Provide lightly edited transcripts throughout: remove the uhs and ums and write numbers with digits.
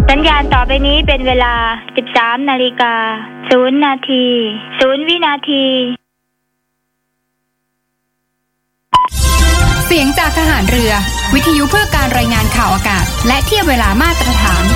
สัญญาณต่อไปนี้เป็นเวลา 13:00 น. 0 นาที 0 วินาทีเสียงจากทหารเรือวิทยุเพื่อการรายงานข่าวอากาศและเทียบเวลามาตรฐาน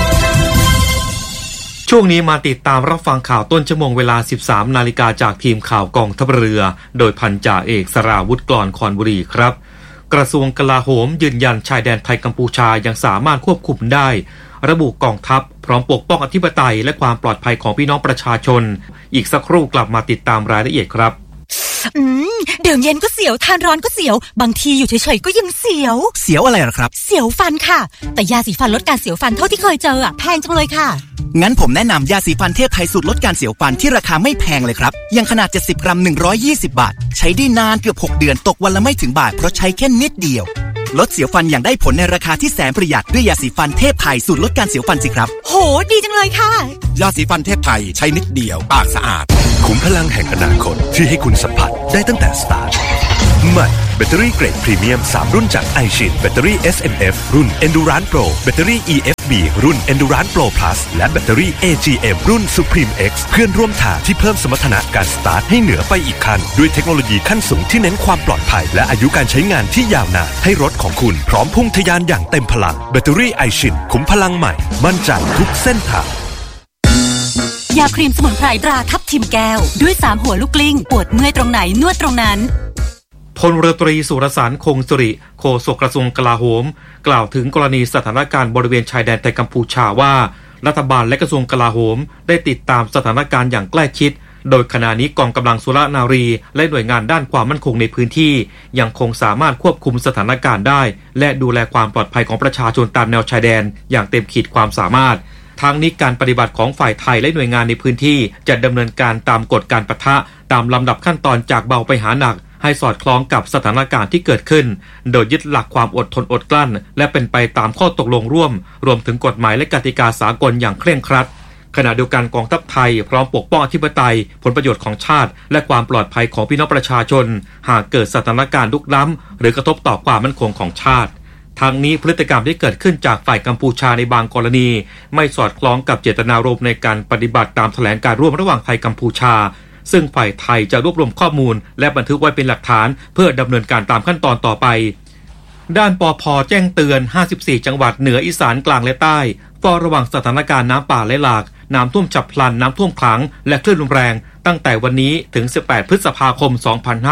ช่วงนี้มาติดตามรับฟังข่าวต้นชั่วโมงเวลา 13:00 น. จากทีมข่าวกองทัพเรือโดยพันจ่าเอกสราวุธกลอนคอนบุรีครับกระทรวงกลาโหมยืนยันชายแดนไทยกัมพูชายังสามารถควบคุมได้ระบุกองทัพพร้อมปกป้องอธิปไตยและความปลอดภัยของพี่น้องประชาชนอีกสักครู่กลับมาติดตามรายละเอียดครับดื่มเย็นก็เสียวทานร้อนก็เสียวบางทีอยู่เฉยๆก็ยังเสียวอะไรหรอครับเสียวฟันค่ะแต่ยาสีฟันลดการเสียวฟันเท่าที่เคยเจอแพงจังเลยค่ะงั้นผมแนะนำยาสีฟันเทพไทยสูตรลดการเสียวฟันที่ราคาไม่แพงเลยครับยังขนาด70 กรัม120 บาทใช้ได้นานเกือบ6 เดือนตกวันละไม่ถึงบาทเพราะใช้แค่นิดเดียวลดเสียวฟันอย่างได้ผลในราคาที่แสนประหยัดด้วยยาสีฟันเทพไทยสูตรลดการเสียวฟันสิครับโหดีจังเลยค่ะยาสีฟันเทพไทยใช้นิดเดียวปากสะอาดขุมพลังแห่งอนาคตที่ให้คุณสัมผัสได้ตั้งแต่สตาร์ทใหม่แบตเตอรี่เกรดพรีเมียม3รุ่นจาก iShin แบตเตอรี่ SMF รุ่น Endurance Pro แบตเตอรี่ EFB รุ่น Endurance Pro Plus และแบตเตอรี่ AGM รุ่น Supreme X เพื่อนร่วมทางที่เพิ่มสมรรถนะการสตาร์ทให้เหนือไปอีกขั้นด้วยเทคโนโลยีขั้นสูงที่เน้นความปลอดภัยและอายุการใช้งานที่ยาวนานให้รถของคุณพร้อมพุ่งทะยานอย่างเต็มพลังแบตเตอรี่ iShin ขุมพลังใหม่มั่นใจทุกเส้นทางยาครีมสมุนไพรตราทับทิมแก้วด้วย3หัวลูกกลิ้งปวดเมื่อยตรงไหนนวดตรงนั้นพลเรือตรีสุรสารคงสุริโฆษกกระทรวงกลาโหมกล่าวถึงกรณีสถานการณ์บริเวณชายแดนไทยกัมพูชาว่ารัฐบาลและกระทรวงกลาโหมได้ติดตามสถานการณ์อย่างใกล้ชิดโดยขณะนี้กองกำลังสุรนารีและหน่วยงานด้านความมั่นคงในพื้นที่ยังคงสามารถควบคุมสถานการณ์ได้และดูแลความปลอดภัยของประชาชนตามแนวชายแดนอย่างเต็มขีดความสามารถทั้งนี้การปฏิบัติของฝ่ายไทยและหน่วยงานในพื้นที่จะดำเนินการตามกฎการปะทะตามลำดับขั้นตอนจากเบาไปหาหนักให้สอดคล้องกับสถานการณ์ที่เกิดขึ้นโดยยึดหลักความอดทนอดกลั้นและเป็นไปตามข้อตกลงร่วมรวมถึงกฎหมายและกติกาสากลอย่างเคร่งครัดขณะเดียวกันกองทัพไทยพร้อมปกป้องอธิปไตยผลประโยชน์ของชาติและความปลอดภัยของพี่น้องประชาชนหากเกิดสถานการณ์ลุกล้ำหรือกระทบต่อความมั่นคงของชาติทั้งนี้พฤติกรรมที่เกิดขึ้นจากฝ่ายกัมพูชาในบางกรณีไม่สอดคล้องกับเจตนารมณ์ในการปฏิบัติตามแถลงการร่วมระหว่างไทยกัมพูชาซึ่งฝ่ายไทยจะรวบรวมข้อมูลและบันทึกไว้เป็นหลักฐานเพื่อดำเนินการตามขั้นตอนต่อไปด้านปภ.แจ้งเตือน54จังหวัดเหนืออีสานกลางและใต้เฝ้าระวังสถานการณ์น้ำป่าไหลหลากน้ำท่วมฉับพลันน้ำท่วมขังและคลื่นลมแรงตั้งแต่วันนี้ถึง18พฤษภาคม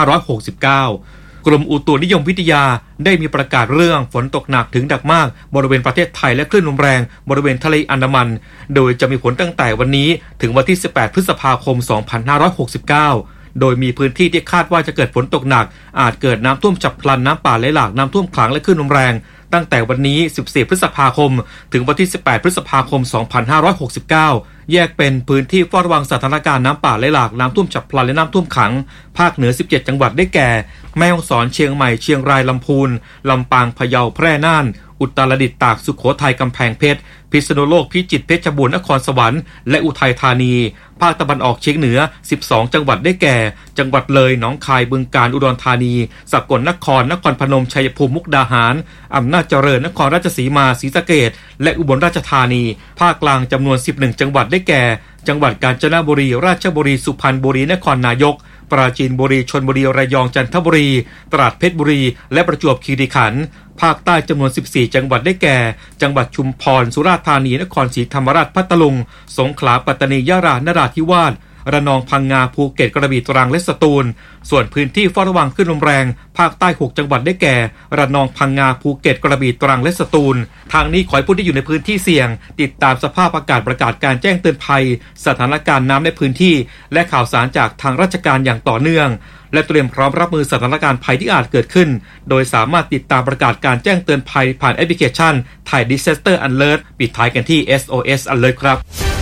2569กรมอุตุนิยมวิทยาได้มีประกาศเรื่องฝนตกหนักถึงหนักมากบริเวณประเทศไทยและคลื่นลมแรงบริเวณทะเลอันดามันโดยจะมีผลตั้งแต่วันนี้ถึงวันที่18พฤษภาคม2569โดยมีพื้นที่ที่คาดว่าจะเกิดฝนตกหนักอาจเกิดน้ำท่วมฉับพลันน้ำป่าไหลหลากน้ำท่วมขังและคลื่นลมแรงตั้งแต่วันนี้14พฤษภาคมถึงวันที่18พฤษภาคม2569แยกเป็นพื้นที่เฝ้าระวังสถานการณ์น้ำป่าไหลหลากน้ำท่วมฉับพลันและน้ำท่วมขังภาคเหนือ17จังหวัดได้แก่แม่ฮ่องสอนเชียงใหม่เชียงรายลำพูนลำปางพะเยาแพร่น่านอุตรดิตถ์ตากสุโขทัยกำแพงเพชรพิษณุโลกพิจิตรเพชรบูรณ์นครสวรรค์และอุทัยธานีภาคตะวันออกเฉียงเหนือ12จังหวัดได้แก่จังหวัดเลยหนองคายบึงกาฬอุดรธานีสกลนครนครพนมชัยภูมิมุกดาหารอำนาจเจริญนครราชสีมาศรีสะเกษและอุบลราชธานีภาคกลางจำนวน11จังหวัดได้แก่จังหวัดกาญจนบุรีราชบุรีสุพรรณบุรีนครนายกปราจีนบุรีชลบุรีระยองจันทบุรีตราดเพชรบุรีและประจวบคีรีขันธ์ภาคใต้จำนวน14จังหวัดได้แก่จังหวัดชุมพรสุราษฎร์ธานีนครศรีธรรมราชพัทลุงสงขลาปัตตานียะลานราธิวาสระนองพังงาภูเก็ตกระบี่ตรังและสตูลส่วนพื้นที่เฝ้าระวังคลื่นลมแรงภาคใต้6จังหวัดได้แก่ระนองพังงาภูเก็ตกระบี่ตรังและสตูลทางนี้ขอให้ผู้ที่อยู่ในพื้นที่เสี่ยงติดตามสภาพอากาศประกาศการแจ้งเตือนภัยสถานการณ์น้ำในพื้นที่และข่าวสารจากทางราชการอย่างต่อเนื่องและเตรียมพร้อมรับมือสถานการณ์ภัยที่อาจเกิดขึ้นโดยสามารถติดตามประกาศการแจ้งเตือนภัยผ่านแอปพลิเคชัน Thai Disaster Alert ปิดท้ายกันที่ SOS Alert ครับ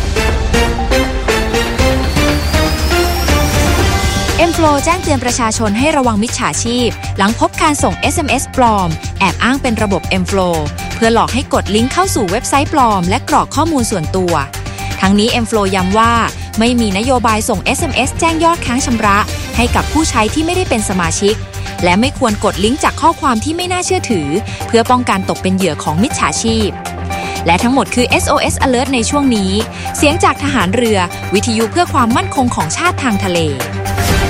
M-Flow แจ้งเตือนประชาชนให้ระวังมิจฉาชีพหลังพบการส่ง SMS ปลอมแอบอ้างเป็นระบบ M-Flow เพื่อหลอกให้กดลิงก์เข้าสู่เว็บไซต์ปลอมและกรอกข้อมูลส่วนตัวทั้งนี้ M-Flow ย้ำว่าไม่มีนโยบายส่ง SMS แจ้งยอดค้างชำระให้กับผู้ใช้ที่ไม่ได้เป็นสมาชิกและไม่ควรกดลิงก์จากข้อความที่ไม่น่าเชื่อถือเพื่อป้องกันตกเป็นเหยื่อของมิจฉาชีพและทั้งหมดคือ SOS Alert ในช่วงนี้เสียงจากทหารเรือวิทยุเพื่อความมั่นคงของชาติทางทะเล